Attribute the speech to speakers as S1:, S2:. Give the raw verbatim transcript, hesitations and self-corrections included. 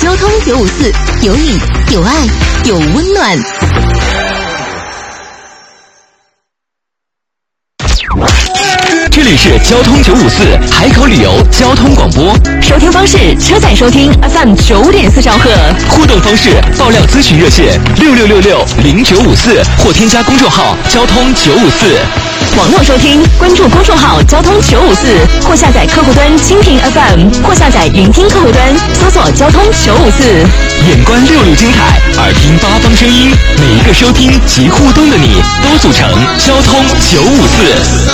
S1: 交通九五四，有你有爱有温暖。
S2: 这里是交通九五四海口旅游交通广播，
S1: 收听方式：车载收听 F M 九点四兆赫。
S2: 互动方式：爆料咨询热线六六六六零九五四，或添加公众号交通九五四。
S1: 网络收听，关注公众号交通九五四，或下载客户端蜻蜓 F M， 或下载云听客户端，搜索交通九五四。
S2: 眼观六路精彩，耳听八方声音，每一个收听及互动的你，都组成交通九五四。